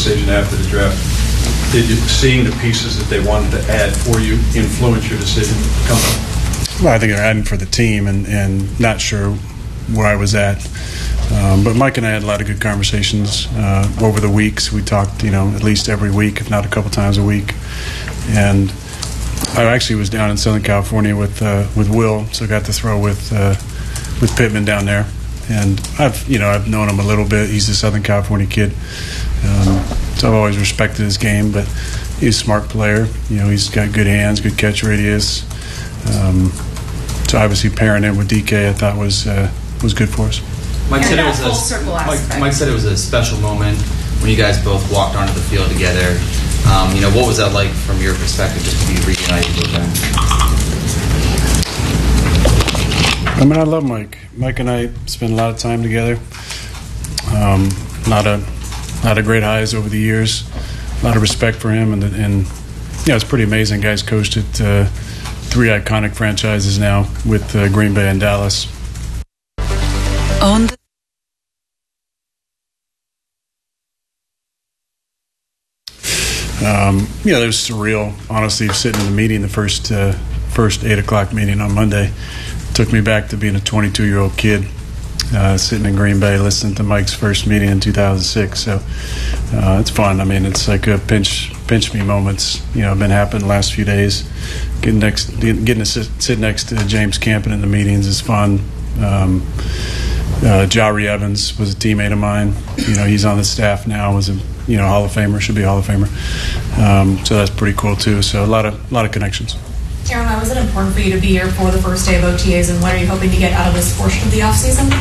decision after the draft. Did you, seeing the pieces that they wanted to add for you, influence your decision to come up? Well, I think they're adding for the team, and not sure where I was at. But Mike and I had a lot of good conversations over the weeks. We talked, at least every week, if not a couple times a week. And I actually was down in Southern California with Will, so I got to throw with Pittman down there. And I've known him a little bit. He's a Southern California kid, so I've always respected his game. But he's a smart player. He's got good hands, good catch radius. So obviously pairing him with DK, I thought was good for us. Mike said it was a special moment when you guys both walked onto the field together. What was that like from your perspective, just to be reunited with them? I love Mike. Mike and I spent a lot of time together. A lot of great highs over the years. A lot of respect for him, and it's pretty amazing. Guys coached at 3 iconic franchises now with Green Bay and Dallas. It was surreal, honestly, sitting in the meeting, the first 8 o'clock meeting on Monday. Took me back to being a 22-year-old kid, sitting in Green Bay listening to Mike's first meeting in 2006. So it's fun. It's like a pinch me moments. Been happening the last few days. Getting to sit next to James Campen in the meetings is fun. Jari Evans was a teammate of mine. He's on the staff now. Was a Hall of Famer, should be a Hall of Famer. So that's pretty cool too. So a lot of connections. Aaron, why was it important for you to be here for the first day of OTAs, and what are you hoping to get out of this portion of the offseason?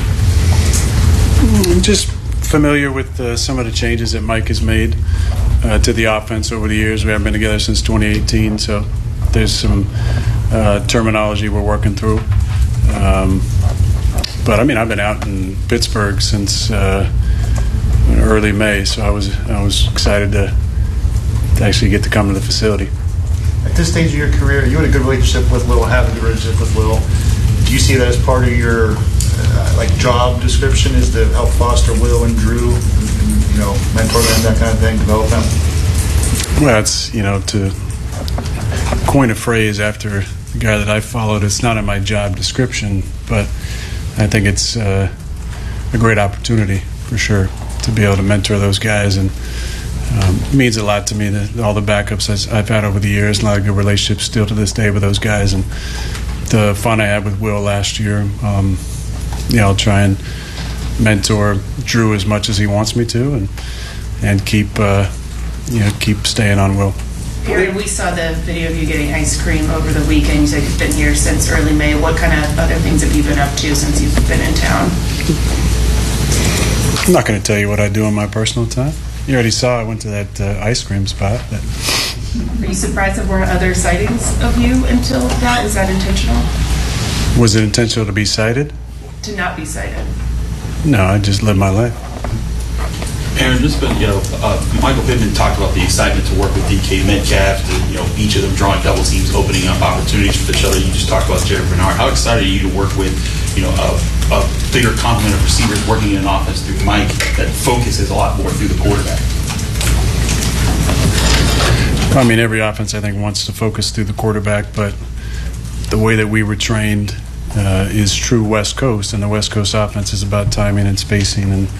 Just familiar with some of the changes that Mike has made to the offense over the years. We haven't been together since 2018, so there's some terminology we're working through. But I've been out in Pittsburgh since early May, so I was excited to actually get to come to the facility. At this stage of your career, you had a good relationship with Will, have a good relationship with Will. Do you see that as part of your job description, is to help foster Will and Drew, and, mentor them, that kind of thing, develop them? Well, it's, to coin a phrase after the guy that I followed, it's not in my job description, but I think it's a great opportunity for sure to be able to mentor those guys, and it means a lot to me that all the backups I've had over the years, a lot of good relationships still to this day with those guys, and the fun I had with Will last year. I'll try and mentor Drew as much as he wants me to, and keep staying on Will. Aaron, we saw the video of you getting ice cream over the weekend. You said you've been here since early May. What kind of other things have you been up to since you've been in town? I'm not going to tell you what I do in my personal time. You already saw I went to that ice cream spot. Are you surprised there weren't other sightings of you until that? Was that intentional? Was it intentional to be sighted? To not be sighted. No, I just live my life. Aaron, Michael Pittman talked about the excitement to work with DK Metcalf, each of them drawing double teams, opening up opportunities for each other. You just talked about Jared Bernard. How excited are you to work with, a bigger complement of receivers working in an offense through Mike that focuses a lot more through the quarterback? Every offense, I think, wants to focus through the quarterback, but the way that we were trained is true West Coast, and the West Coast offense is about timing and spacing, and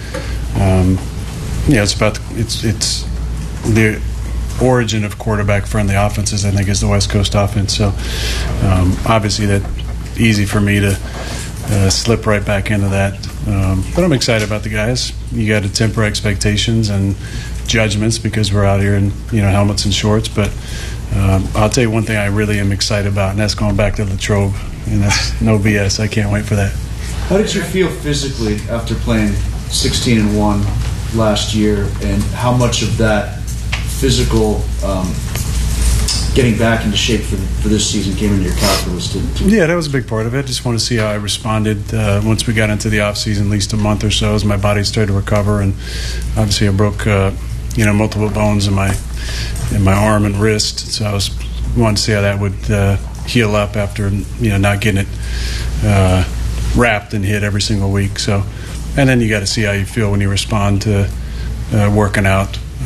it's the origin of quarterback-friendly offenses, I think, is the West Coast offense. So obviously that's easy for me to slip right back into that. But I'm excited about the guys. You got to temper expectations and judgments because we're out here in helmets and shorts. But I'll tell you one thing I really am excited about, and that's going back to Latrobe, and that's no BS. I can't wait for that. How did you feel physically after playing 16-1 last year, and how much of that physical getting back into shape for this season came into your calculus? Yeah, that was a big part of it. Just want to see how I responded once we got into the off season, at least a month or so, as my body started to recover. And obviously, I broke multiple bones in my arm and wrist, so I wanted to see how that would heal up after not getting it wrapped and hit every single week. So, and then you got to see how you feel when you respond to working out